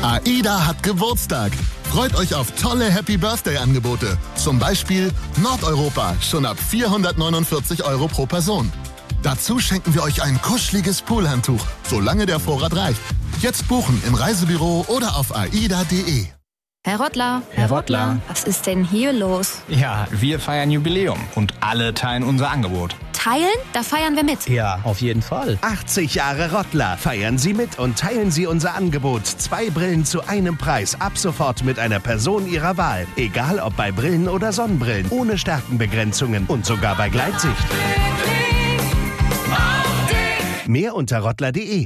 AIDA hat Geburtstag. Freut euch auf tolle Happy-Birthday-Angebote. Zum Beispiel Nordeuropa, schon ab 449 € pro Person. Dazu schenken wir euch ein kuscheliges Poolhandtuch, solange der Vorrat reicht. Jetzt buchen im Reisebüro oder auf aida.de. Herr Rottler. Herr Rottler. Was ist denn hier los? Ja, wir feiern Jubiläum und alle teilen unser Angebot. Teilen? Da feiern wir mit. Ja, auf jeden Fall. 80 Jahre Rottler. Feiern Sie mit und teilen Sie unser Angebot. 2 Brillen zu einem Preis. Ab sofort mit einer Person Ihrer Wahl. Egal ob bei Brillen oder Sonnenbrillen. Ohne Stärkenbegrenzungen und sogar bei Gleitsicht. Mehr unter rottler.de.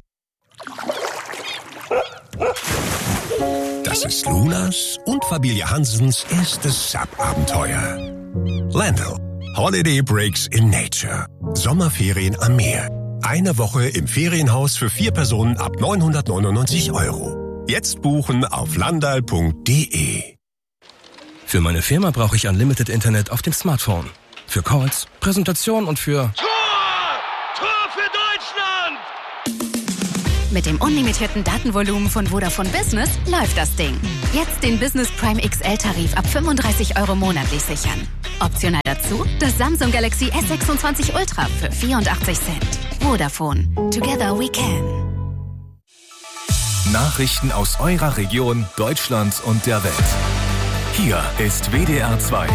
Das ist Lunas und Familie Hansens erstes Sub-Abenteuer. Landau. Holiday Breaks in Nature. Sommerferien am Meer. Eine Woche im Ferienhaus für 4 Personen ab 999 €. Jetzt buchen auf landal.de. Für meine Firma brauche ich Unlimited Internet auf dem Smartphone. Für Calls, Präsentation und für... Tor für Deutschland! Mit dem unlimitierten Datenvolumen von Vodafone Business läuft das Ding. Jetzt den Business Prime XL-Tarif ab 35 € monatlich sichern. Optional dazu das Samsung Galaxy S26 Ultra für 84 Cent. Vodafone. Together we can. Nachrichten aus eurer Region, Deutschland und der Welt. Hier ist WDR 2.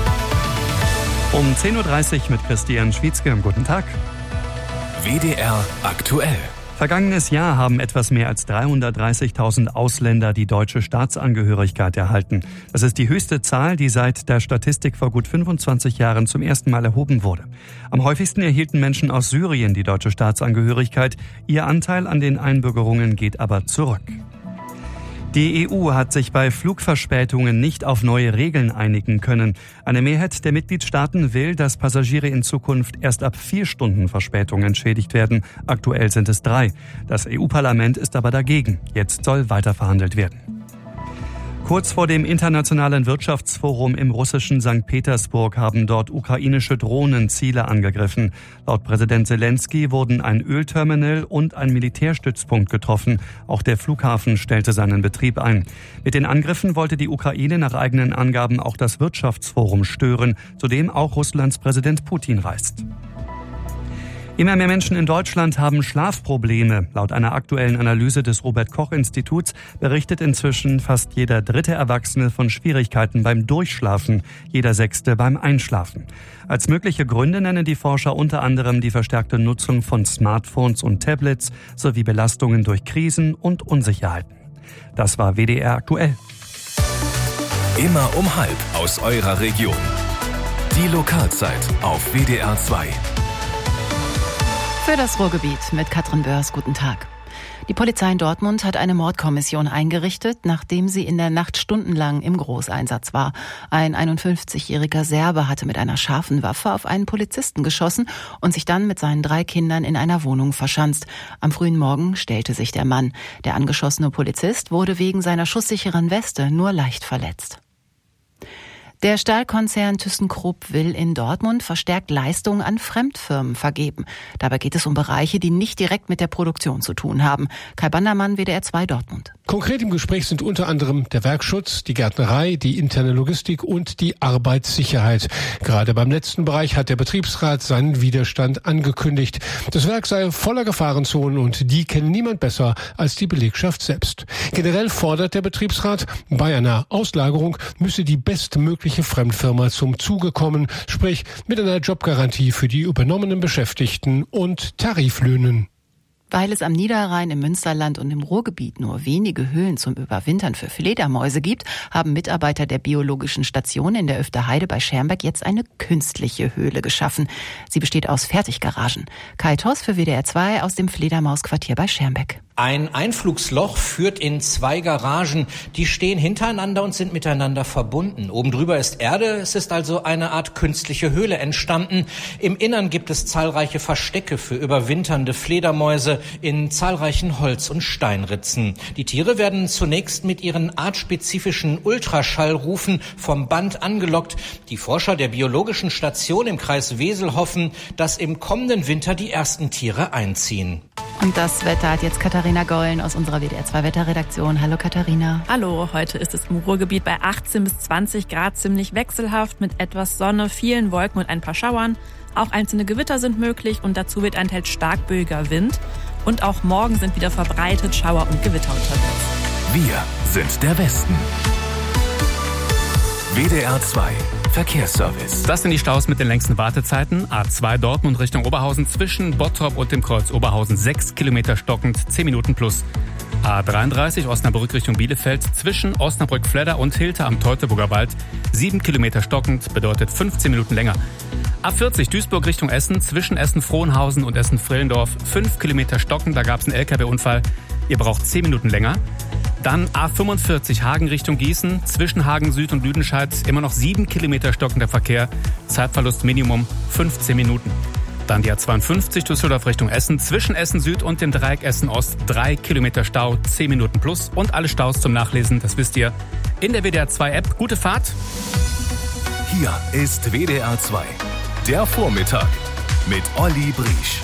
Um 10.30 Uhr mit Christian Schwietzke. Guten Tag. WDR aktuell. Vergangenes Jahr haben etwas mehr als 330.000 Ausländer die deutsche Staatsangehörigkeit erhalten. Das ist die höchste Zahl, die seit der Statistik vor gut 25 Jahren zum ersten Mal erhoben wurde. Am häufigsten erhielten Menschen aus Syrien die deutsche Staatsangehörigkeit. Ihr Anteil an den Einbürgerungen geht aber zurück. Die EU hat sich bei Flugverspätungen nicht auf neue Regeln einigen können. Eine Mehrheit der Mitgliedstaaten will, dass Passagiere in Zukunft erst ab 4 Stunden Verspätung entschädigt werden. Aktuell sind es 3. Das EU-Parlament ist aber dagegen. Jetzt soll weiter verhandelt werden. Kurz vor dem Internationalen Wirtschaftsforum im russischen St. Petersburg haben dort ukrainische Drohnen Ziele angegriffen. Laut Präsident Zelensky wurden ein Ölterminal und ein Militärstützpunkt getroffen. Auch der Flughafen stellte seinen Betrieb ein. Mit den Angriffen wollte die Ukraine nach eigenen Angaben auch das Wirtschaftsforum stören, zu dem auch Russlands Präsident Putin reist. Immer mehr Menschen in Deutschland haben Schlafprobleme. Laut einer aktuellen Analyse des Robert-Koch-Instituts berichtet inzwischen fast jeder 3. Erwachsene von Schwierigkeiten beim Durchschlafen, jeder 6. beim Einschlafen. Als mögliche Gründe nennen die Forscher unter anderem die verstärkte Nutzung von Smartphones und Tablets sowie Belastungen durch Krisen und Unsicherheiten. Das war WDR aktuell. Immer um 12:30 aus eurer Region. Die Lokalzeit auf WDR 2. Für das Ruhrgebiet mit Katrin Börs, guten Tag. Die Polizei in Dortmund hat eine Mordkommission eingerichtet, nachdem sie in der Nacht stundenlang im Großeinsatz war. Ein 51-jähriger Serbe hatte mit einer scharfen Waffe auf einen Polizisten geschossen und sich dann mit seinen 3 Kindern in einer Wohnung verschanzt. Am frühen Morgen stellte sich der Mann. Der angeschossene Polizist wurde wegen seiner schusssicheren Weste nur leicht verletzt. Der Stahlkonzern ThyssenKrupp will in Dortmund verstärkt Leistungen an Fremdfirmen vergeben. Dabei geht es um Bereiche, die nicht direkt mit der Produktion zu tun haben. Kai Bandermann, WDR 2 Dortmund. Konkret im Gespräch sind unter anderem der Werkschutz, die Gärtnerei, die interne Logistik und die Arbeitssicherheit. Gerade beim letzten Bereich hat der Betriebsrat seinen Widerstand angekündigt. Das Werk sei voller Gefahrenzonen und die kennen niemand besser als die Belegschaft selbst. Generell fordert der Betriebsrat, bei einer Auslagerung müsse die bestmögliche Fremdfirma zum Zuge kommen, sprich mit einer Jobgarantie für die übernommenen Beschäftigten und Tariflöhnen. Weil es am Niederrhein, im Münsterland und im Ruhrgebiet nur wenige Höhlen zum Überwintern für Fledermäuse gibt, haben Mitarbeiter der biologischen Station in der Öfterheide bei Schermbeck jetzt eine künstliche Höhle geschaffen. Sie besteht aus Fertiggaragen. Kai Toss für WDR 2 aus dem Fledermausquartier bei Schermbeck. Ein Einflugsloch führt in 2 Garagen. Die stehen hintereinander und sind miteinander verbunden. Oben drüber ist Erde. Es ist also eine Art künstliche Höhle entstanden. Im Innern gibt es zahlreiche Verstecke für überwinternde Fledermäuse in zahlreichen Holz- und Steinritzen. Die Tiere werden zunächst mit ihren artspezifischen Ultraschallrufen vom Band angelockt. Die Forscher der biologischen Station im Kreis Wesel hoffen, dass im kommenden Winter die ersten Tiere einziehen. Und das Wetter hat jetzt Katharina Gollen aus unserer WDR2-Wetterredaktion. Hallo Katharina. Hallo, heute ist es im Ruhrgebiet bei 18 bis 20 Grad ziemlich wechselhaft mit etwas Sonne, vielen Wolken und ein paar Schauern. Auch einzelne Gewitter sind möglich und dazu wird ein teils stark böiger Wind. Und auch morgen sind wieder verbreitet Schauer und Gewitter unterwegs. Wir sind der Westen. WDR 2 Verkehrsservice. Das sind die Staus mit den längsten Wartezeiten. A2 Dortmund Richtung Oberhausen zwischen Bottrop und dem Kreuz Oberhausen 6 Kilometer stockend, 10 Minuten plus. A33 Osnabrück Richtung Bielefeld zwischen Osnabrück-Fledder und Hilter am Teutoburger Wald 7 Kilometer stockend, bedeutet 15 Minuten länger. A40 Duisburg Richtung Essen zwischen Essen-Frohnhausen und Essen-Frillendorf 5 Kilometer stockend, da gab es einen LKW-Unfall. Ihr braucht 10 Minuten länger. Dann A45 Hagen Richtung Gießen, zwischen Hagen Süd und Lüdenscheid immer noch 7 Kilometer stockender Verkehr, Zeitverlust Minimum 15 Minuten. Dann die A52 Düsseldorf Richtung Essen, zwischen Essen Süd und dem Dreieck Essen Ost 3 Kilometer Stau, 10 Minuten plus und alle Staus zum Nachlesen, das wisst ihr, in der WDR 2 App. Gute Fahrt! Hier ist WDR 2, der Vormittag mit Olli Briesch.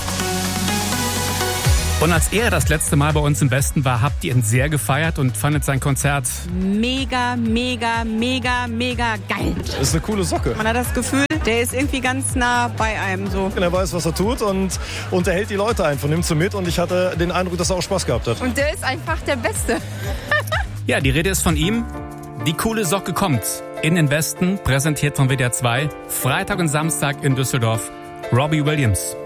Und als er das letzte Mal bei uns im Westen war, habt ihr ihn sehr gefeiert und fandet sein Konzert mega, mega, mega, mega geil. Das ist eine coole Socke. Man hat das Gefühl, der ist irgendwie ganz nah bei einem so. Er weiß, was er tut und unterhält die Leute einfach, nimmt sie mit und ich hatte den Eindruck, dass er auch Spaß gehabt hat. Und der ist einfach der Beste. Ja, die Rede ist von ihm. Die coole Socke kommt in den Westen, präsentiert von WDR 2, Freitag und Samstag in Düsseldorf. Robbie Williams.